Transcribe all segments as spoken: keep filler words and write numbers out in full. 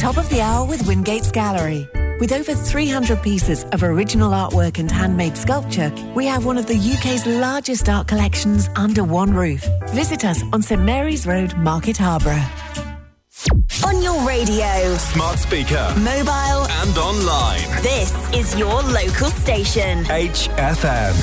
Top of the hour with Wingate's Gallery. With over three hundred pieces of original artwork and handmade sculpture, we have one of the U K's largest art collections under one roof. Visit us on St Mary's Road, Market Harborough. On your radio, smart speaker, mobile and online. This is your local station. H F M.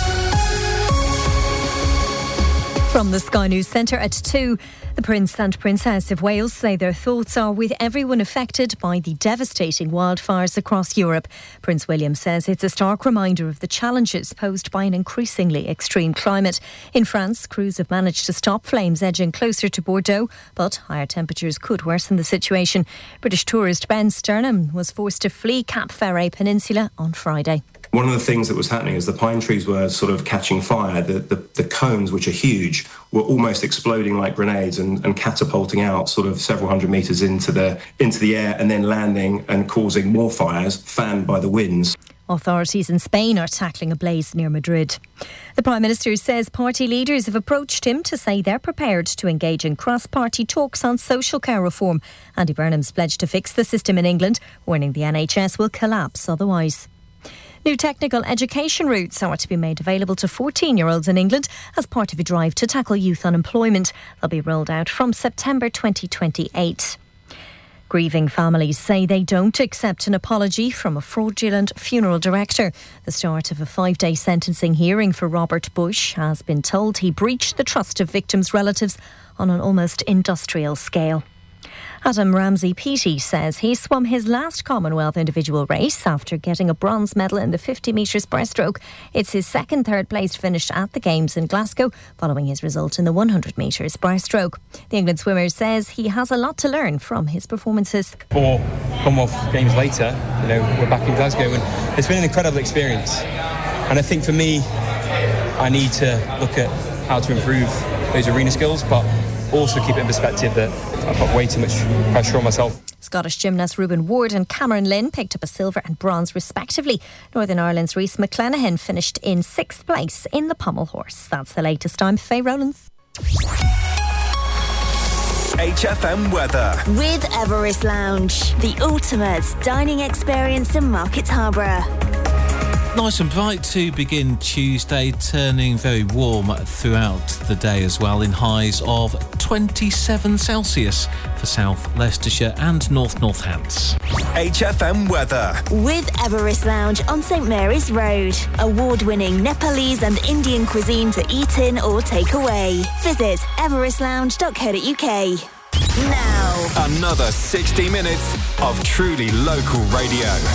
From the Sky News Centre at two, the Prince and Princess of Wales say their thoughts are with everyone affected by the devastating wildfires across Europe. Prince William says it's a stark reminder of the challenges posed by an increasingly extreme climate. In France, crews have managed to stop flames edging closer to Bordeaux, but higher temperatures could worsen the situation. British tourist Ben Sternham was forced to flee Cap Ferret Peninsula on Friday. One of the things that was happening is the pine trees were sort of catching fire. The, the, the cones, which are huge, were almost exploding like grenades and, and catapulting out sort of several hundred metres into the into the air and then landing and causing more fires, fanned by the winds. Authorities in Spain are tackling a blaze near Madrid. The Prime Minister says party leaders have approached him to say they're prepared to engage in cross-party talks on social care reform. Andy Burnham's pledged to fix the system in England, warning the N H S will collapse otherwise. New technical education routes are to be made available to fourteen-year-olds in England as part of a drive to tackle youth unemployment. They'll be rolled out from September twenty twenty-eight. Grieving families say they don't accept an apology from a fraudulent funeral director. The start of a five-day sentencing hearing for Robert Bush has been told he breached the trust of victims' relatives on an almost industrial scale. Adam Ramsey-Peaty says he swum his last Commonwealth individual race after getting a bronze medal in the fifty metres breaststroke. It's his second third place finish at the Games in Glasgow, following his result in the one hundred metres breaststroke. The England swimmer says he has a lot to learn from his performances. Four Commonwealth Games later, you know, we're back in Glasgow, and it's been an incredible experience. And I think for me, I need to look at how to improve those arena skills, but also keep it in perspective that I've got way too much pressure on myself. Scottish gymnast Reuben Ward and Cameron Lynn picked up a silver and bronze respectively. Northern Ireland's Rhys McClenaghan finished in sixth place in the pommel horse. That's the latest. I'm Faye Rowlands. H F M weather. With Everest Lounge, the ultimate dining experience in Market Harborough. Nice and bright to begin Tuesday, turning very warm throughout the day as well, in highs of twenty-seven Celsius for South Leicestershire and North Northants. H F M weather. With Everest Lounge on St Mary's Road. Award-winning Nepalese and Indian cuisine to eat in or take away. Visit everest lounge dot co dot uk. Now, another sixty minutes of truly local radio.